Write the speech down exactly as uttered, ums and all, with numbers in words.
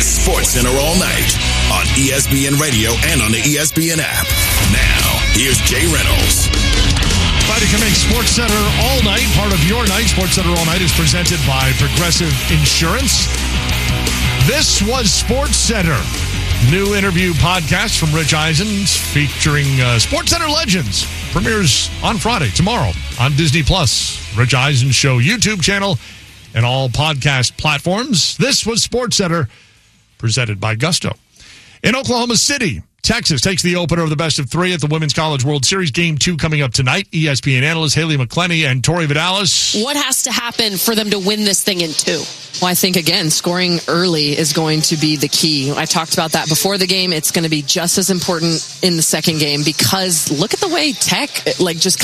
Sports Center all night on E S P N Radio and on the E S P N app. Now, here's Jay Reynolds. Glad you can make Sports Center all night. Part of your night. Sports Center all night is presented by Progressive Insurance. This was Sports Center. New interview podcast from Rich Eisen featuring uh, Sports Center legends. Premieres on Friday, tomorrow, on Disney Plus. Rich Eisen Show YouTube channel and all podcast platforms. This was Sports Center, presented by Gusto. In Oklahoma City, Texas takes the opener of the best of three at the Women's College World Series. Game two coming up tonight. E S P N analyst Haley McClenny and Tori Vidalis. What has to happen for them to win this thing in two? Well, I think, again, scoring early is going to be the key. I talked about that before the game. It's going to be just as important in the second game because look at the way Tech, like, just